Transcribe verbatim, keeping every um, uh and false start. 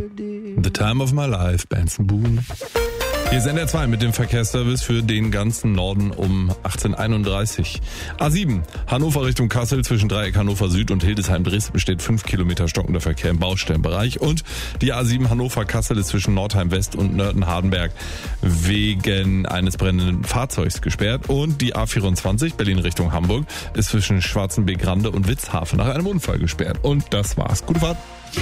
The Time of My Life, Benson Boone. Hier ist N D R zwei mit dem Verkehrsservice für den ganzen Norden um achtzehn Uhr einunddreißig. A sieben, Hannover Richtung Kassel zwischen Dreieck Hannover Süd und Hildesheim-Dresden besteht fünf Kilometer stockender Verkehr im Baustellenbereich. Und die A sieben Hannover-Kassel ist zwischen Nordheim West und Nörten-Hardenberg wegen eines brennenden Fahrzeugs gesperrt. Und die A vierundzwanzig Berlin Richtung Hamburg ist zwischen Schwarzenbeek-Rande und Witzhafen nach einem Unfall gesperrt. Und das war's. Gute Fahrt.